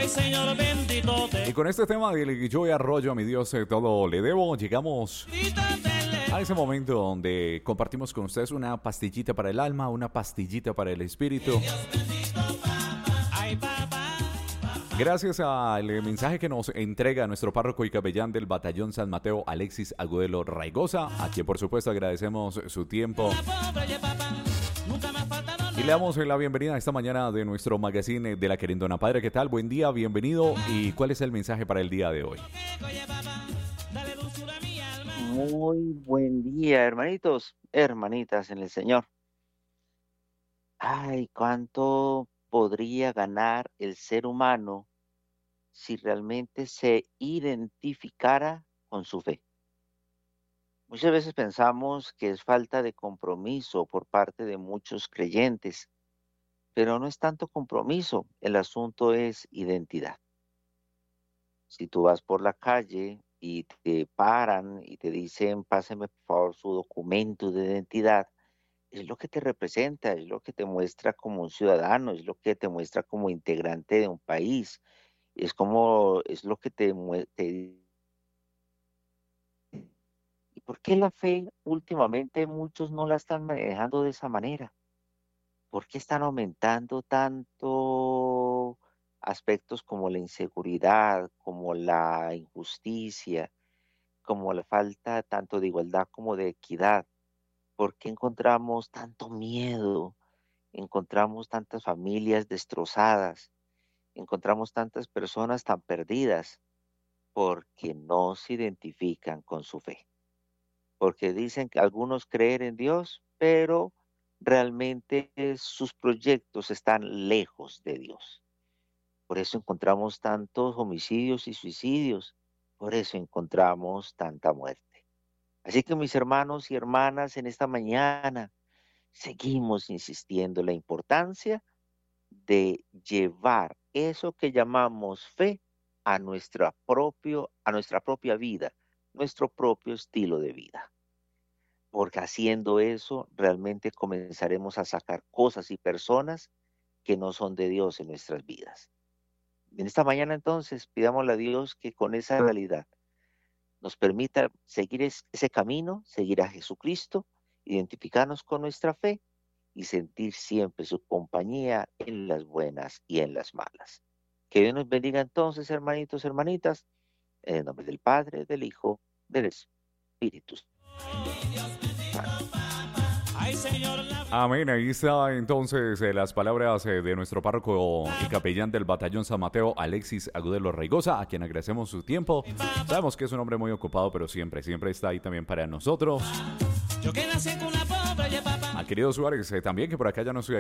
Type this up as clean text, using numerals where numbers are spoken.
Ay, Señor bendito te Y con este tema de yo arroyo a mi Dios todo le debo, llegamos a ese momento donde compartimos con ustedes una pastillita para el alma, una pastillita para el espíritu. Ay, papá. Gracias al mensaje que nos entrega nuestro párroco y capellán del Batallón San Mateo, Alexis Agudelo Raigosa, a quien por supuesto agradecemos su tiempo. Y le damos la bienvenida esta mañana de nuestro magazine de la Querendona. Padre, ¿qué tal? Buen día, bienvenido. ¿Y cuál es el mensaje para el día de hoy? Muy buen día, hermanitos, hermanitas en el Señor. Ay, cuánto podría ganar el ser humano si realmente se identificara con su fe. Muchas veces pensamos que es falta de compromiso por parte de muchos creyentes, pero no es tanto compromiso, el asunto es identidad. Si tú vas por la calle y te paran y te dicen, páseme por favor su documento de identidad, es lo que te representa, es lo que te muestra como un ciudadano, es lo que te muestra como integrante de un país, es lo que ¿Y por qué la fe últimamente muchos no la están manejando de esa manera? ¿Por qué están aumentando tanto aspectos como la inseguridad, como la injusticia, como la falta tanto de igualdad como de equidad? ¿Por qué encontramos tanto miedo? Encontramos tantas familias destrozadas, encontramos tantas personas tan perdidas porque no se identifican con su fe. Porque dicen que algunos creen en Dios, pero realmente sus proyectos están lejos de Dios. Por eso encontramos tantos homicidios y suicidios, por eso encontramos tanta muerte. Así que mis hermanos y hermanas, en esta mañana seguimos insistiendo en la importancia de llevar eso que llamamos fe a nuestra propia vida, nuestro propio estilo de vida. Porque haciendo eso realmente comenzaremos a sacar cosas y personas que no son de Dios en nuestras vidas. En esta mañana entonces pidámosle a Dios que con esa realidad nos permita seguir ese camino, seguir a Jesucristo, identificarnos con nuestra fe y sentir siempre su compañía en las buenas y en las malas. Que Dios nos bendiga entonces, hermanitos, hermanitas, en el nombre del Padre, del Hijo, del Espíritu Santo. Amén, ahí está entonces las palabras de nuestro párroco y capellán del Batallón San Mateo, Alexis Agudelo Raigosa, a quien agradecemos su tiempo. Sabemos que es un hombre muy ocupado, pero siempre está ahí también para nosotros. Al querido Suárez también, que por acá ya nos